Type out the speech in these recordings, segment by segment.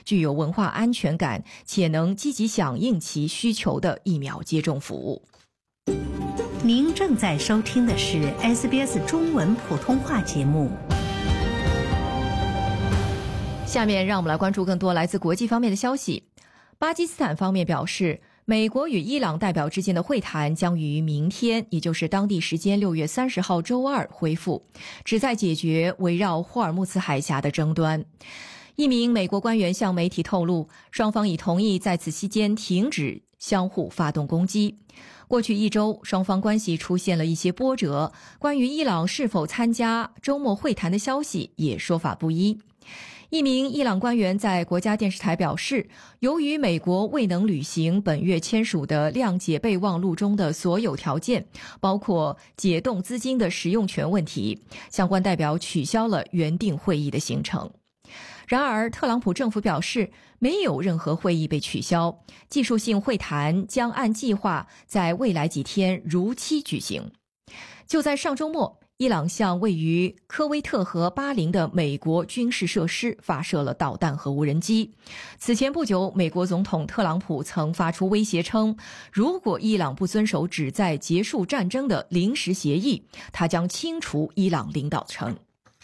具有文化安全感且能积极响应其需求的疫苗接种服务。 您正在收听的是 SBS 中文普通话节目。 下面让我们来关注更多来自国际方面的消息。巴基斯坦方面表示，美国与伊朗代表之间的会谈将于明天，也就是当地时间6月30号周二恢复，旨在解决围绕霍尔木兹海峡的争端。一名美国官员向媒体透露，双方已同意在此期间停止相互发动攻击。过去一周，双方关系出现了一些波折，关于伊朗是否参加周末会谈的消息也说法不一。一名伊朗官员在国家电视台表示，由于美国未能履行本月签署的谅解备忘录中的所有条件，包括解冻资金的使用权问题，相关代表取消了原定会议的行程。然而，特朗普政府表示，没有任何会议被取消，技术性会谈将按计划在未来几天如期举行。就在上周末，伊朗向位于科威特和巴林的美国军事设施发射了导弹和无人机。此前不久，美国总统特朗普曾发出威胁称，如果伊朗不遵守旨在结束战争的临时协议，他将清除伊朗领导层。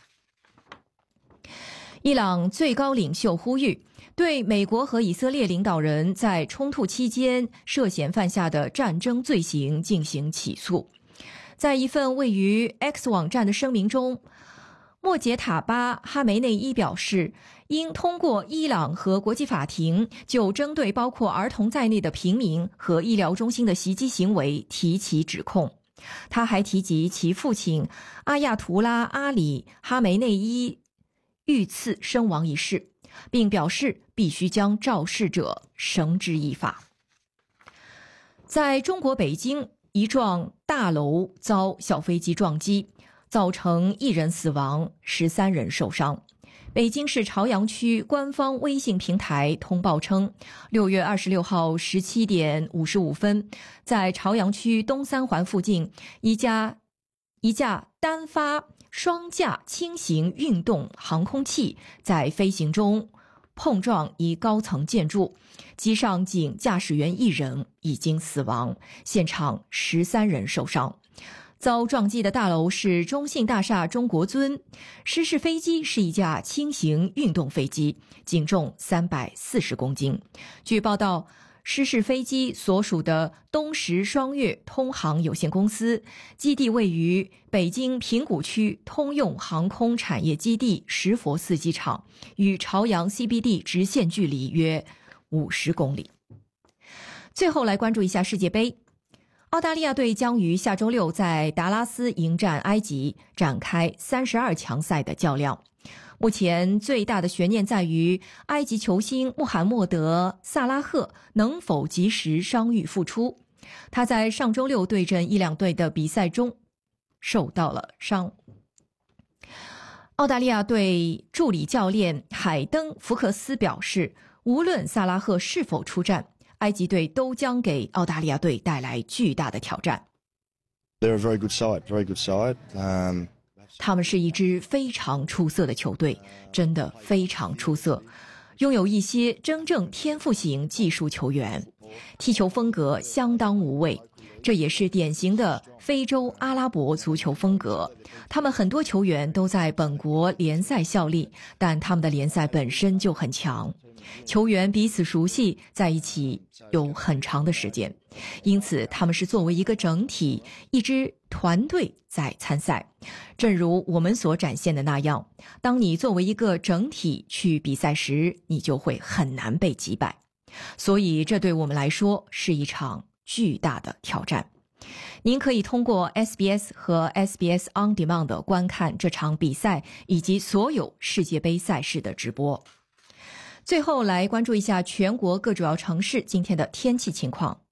伊朗最高领袖呼吁对美国和以色列领导人在冲突期间涉嫌犯下的战争罪行进行起诉。在一份位于 X 网站的声明中，莫杰塔巴·哈梅内伊表示，应通过伊朗和国际法庭就针对包括儿童在内的平民和医疗中心的袭击行为提起指控。他还提及其父亲阿亚图拉·阿里·哈梅内伊遇刺身亡一事，并表示必须将肇事者绳之以法。在中国北京，一幢大楼遭小飞机撞击，造成1人死亡，13人受伤。北京市朝阳区官方微信平台通报称，6月26号17点55分，在朝阳区东三环附近，一架单发双架轻型运动航空器在飞行中碰撞一高层建筑，机上仅驾驶员1人已经死亡，现场13人受伤。遭撞击的大楼是中信大厦中国尊，失事飞机是一架轻型运动飞机，仅重340公斤。据报道，失事飞机所属的东石双月通航有限公司，基地位于北京平谷区通用航空产业基地石佛寺机场，与朝阳 CBD 直线距离约50公里。最后来关注一下世界杯。澳大利亚队将于下周6在达拉斯迎战埃及，展开32强赛的较量。目前最大的悬念在于埃及球星穆罕默德·萨拉赫能否及时伤愈复出。他在上周6对阵伊朗队的比赛中受到了伤。澳大利亚队助理教练海登·福克斯表示，无论萨拉赫是否出战，埃及队都将给澳大利亚队带来巨大的挑战。 They're a very good side. 他们是一支非常出色的球队，真的非常出色，拥有一些真正天赋型技术球员，踢球风格相当无畏，这也是典型的非洲阿拉伯足球风格。他们很多球员都在本国联赛效力，但他们的联赛本身就很强，球员彼此熟悉，在一起有很长的时间，因此他们是作为一个整体，一支团队在参赛。正如我们所展现的那样，当你作为一个整体去比赛时，你就会很难被击败。所以这对我们来说是一场巨大的挑战。您可以通过 SBS 和 SBS On Demand 观看这场比赛以及所有世界杯赛事的直播。最后来关注一下全国各主要城市今天的天气情况。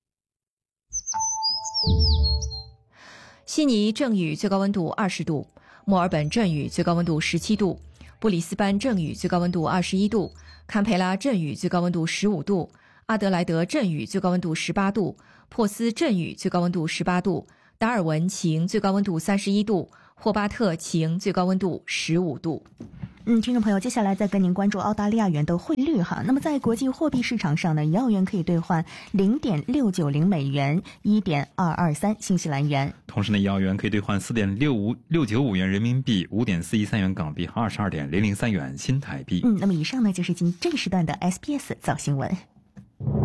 悉尼阵雨，最高温度20度；墨尔本阵雨，最高温度17度；布里斯班阵雨，最高温度21度；堪培拉阵雨，最高温度15度；阿德莱德阵雨，最高温度18度；珀斯阵雨，最高温度18度；达尔文晴，最高温度31度；霍巴特晴，最高温度15度。 听众朋友，接下来再跟您关注澳大利亚元的汇率哈。那么在国际货币市场上呢，1澳元可以兑换0.690美元，1.223新西兰元。 同时呢，1澳元可以兑换4.695元人民币，5.413元港币和22.003元新台币。 那么以上呢就是今这时段的 SBS 早新闻。